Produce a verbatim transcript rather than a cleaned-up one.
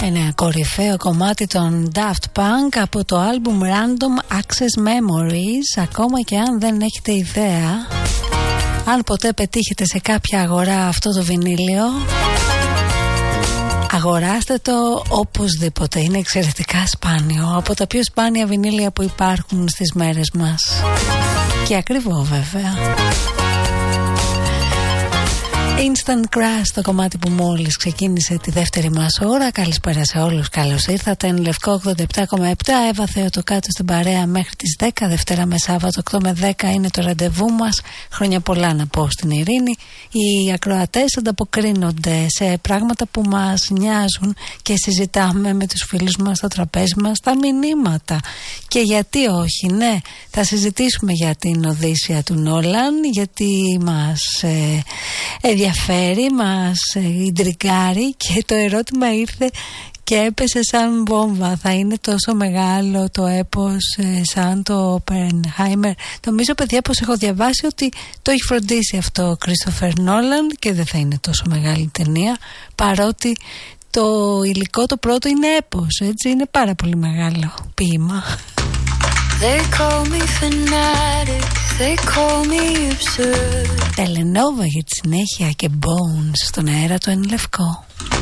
Ένα κορυφαίο κομμάτι των Daft Punk από το άλμπουμ Random Access Memories. Ακόμα και αν δεν έχετε ιδέα, αν ποτέ πετύχετε σε κάποια αγορά αυτό το βινίλιο, αγοράστε το οπωσδήποτε. Είναι εξαιρετικά σπάνιο, από τα πιο σπάνια βινίλια που υπάρχουν στις μέρες μας. Και ακριβό βέβαια. Instant Crush, το κομμάτι που μόλις ξεκίνησε τη δεύτερη μας ώρα. Καλησπέρα σε όλους, καλώς ήρθατε. Είναι Λευκό ογδόντα επτά κόμμα επτά. Εύα Θεότο κάτω στην παρέα μέχρι τις δέκα. Δευτέρα με Σάββατο οκτώ με δέκα είναι το ραντεβού μας. Χρόνια πολλά να πω στην Ειρήνη. Οι ακροατές ανταποκρίνονται σε πράγματα που μας νοιάζουν και συζητάμε με τους φίλους μας στο τραπέζι μας τα μηνύματα. Και γιατί όχι, ναι, θα συζητήσουμε για την Οδύσσεια του Νόλαν, γιατί μας ε, ενδιαφέρει, μας ιντρικάρει, και το ερώτημα ήρθε και έπεσε σαν βόμβα. Θα είναι τόσο μεγάλο το έπος ε, σαν το Oppenheimer? Νομίζω, παιδιά, πως έχω διαβάσει ότι το έχει φροντίσει αυτό ο Christopher Nolan και δεν θα είναι τόσο μεγάλη ταινία, παρότι το υλικό το πρώτο είναι έπος, έτσι, είναι πάρα πολύ μεγάλο ποίημα. They call me fanatic, they call me absurd. Τελενόβα για τη συνέχεια και Bones στον αέρα του Εν Λευκό.